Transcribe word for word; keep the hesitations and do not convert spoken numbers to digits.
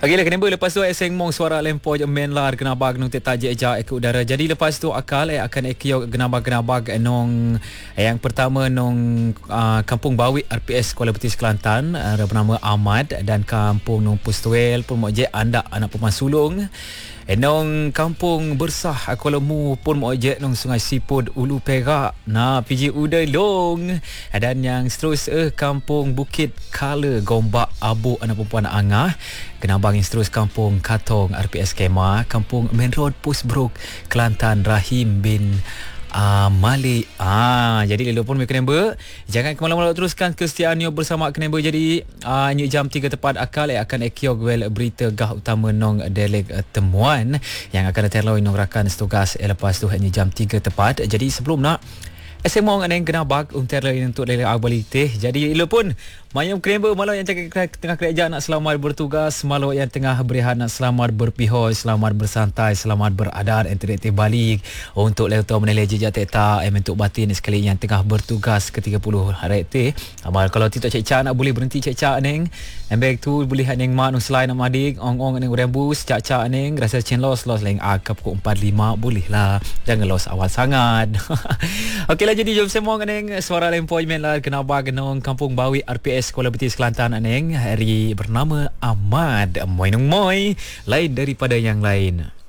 Okey lah, kenapa lepas tu Seng Mong suara lempo je main lah kenabag nung tetaje eja ke udara. Jadi lepas tu akal eh akan ekio genabag-genabag nung eh, yang pertama nung uh, Kampung Bawi R P S Kuala Betis Kelantan uh, bernama Ahmad, dan kampung nung Pustuel pun moje anda anak Peman Sulung. Enong Kampung Bersah Kuala Mu pun mojek nong Sungai Siput Ulu Perak na P J Uday Long, dan yang seterus eh Kampung Bukit Kala Gombak Abu anak perempuan Angah. Kenabang yang seterus Kampung Katong R P S Kemah, Kampung Main Road Pusbrook Kelantan Rahim bin Ah, Malik. Ah, jadi lelok pun Kenemba. Jangan kemalam-malam teruskan kesetiaannya bersama Kenemba. Jadi ah, ini jam tiga tepat akal eh, akan ekiog well berita gah utama nong deleg uh, temuan yang akan terlalu nong rakan setugas eh, lepas tu hanya jam tiga tepat. Jadi sebelum nak Semong ada yang kena bag untuk lain untuk lele abalite. Jadi ilo pun mayam Kenemba malau yang tengah kerja nak selamat bertugas, malau yang tengah berehat nak selamat berpihoi, selamat bersantai, selamat beradar internet balik untuk lele tu menilai jejak teta em untuk batin sekali yang tengah bertugas ke tiga puluh hari te. Amal kalau tidak cek-cak nak boleh berhenti cek-cak neng. Embek tu boleh neng mak nung selain nak madik ong-ong neng rembus cak-cak neng rasa cen los los leng akap ko empat lima boleh lah. Jangan los awal sangat. Okey, jadi jom semua neng suara employment lah kenapa genong Kampung Bawi R P S Kuala Betis Kelantan neng hari bernama Ahmad. Moy nung moy lain daripada yang lain.